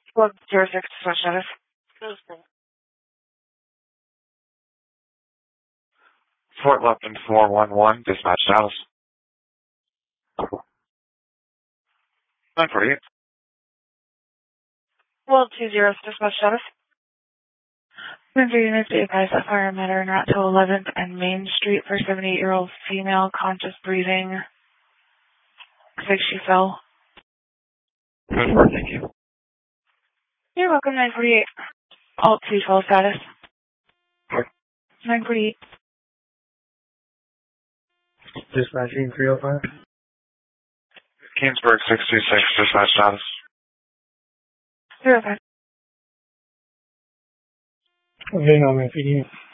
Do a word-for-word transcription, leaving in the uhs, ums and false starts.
Well, zero six dispatch status. Fort Lupton four one one, dispatch status. nine forty-eight. Well, two zeros dispatch status. Member units be advised that fire matter en route to eleventh and Main Street for seventy-eight-year-old female, conscious breathing. Looks like she fell. Good work, thank you. You're welcome, nine forty-eight. Alt two twelve status. What? nine forty-eight. Dispatching three oh five. Keensburg six two six, dispatch status. zero five. Ving on my P D.